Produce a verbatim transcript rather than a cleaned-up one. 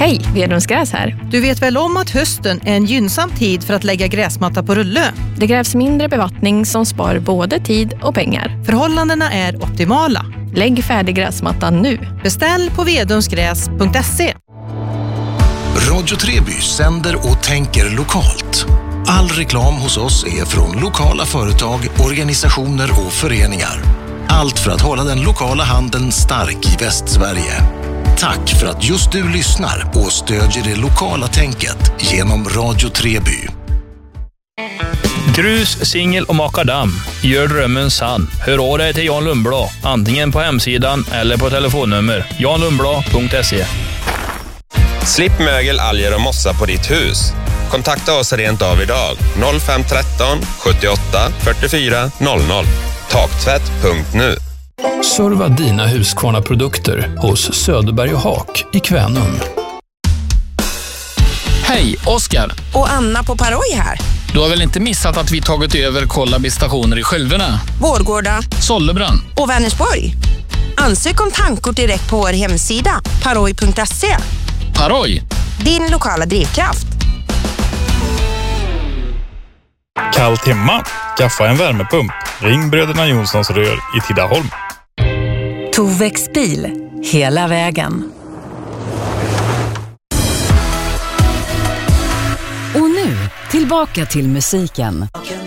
Hej, Vedums Gräs här. Du vet väl om att hösten är en gynnsam tid för att lägga gräsmatta på rulle? Det krävs mindre bevattning som spar både tid och pengar. Förhållandena är optimala. Lägg färdig gräsmattan nu. Beställ på vedumsgräs punkt se. Radio Treby sänder och tänker lokalt. All reklam hos oss är från lokala företag, organisationer och föreningar. Allt för att hålla den lokala handeln stark i Västsverige. Tack för att just du lyssnar och stödjer det lokala tänket genom Radio Treby. Grus, singel och makadam. Gör drömmen sann. Hör av dig till Jan Lundblad. Antingen på hemsidan eller på telefonnummer. jan lundblad punkt se. Slipp mögel, alger och mossa på ditt hus. Kontakta oss rent av idag. noll fem ett tre sjuttioåtta fyrtiofyra noll noll. Taktvätt punkt nu. Serva dina Husqvarna-produkter hos Söderberg och Haak i Kvänum. Hej, Oskar. Och Anna på Paroj här. Du har väl inte missat att vi tagit över Kollabi-stationer i Skölderna, Vårgårda, Sollebrand och Vänersborg. Ansök om tankort direkt på vår hemsida paroj punkt se. Paroj, din lokala drivkraft. Kallt hemma? Skaffa en värmepump. Ring Bröderna Jonssons rör i Tidaholm. Tovex bil, hela vägen. Och nu, tillbaka till musiken.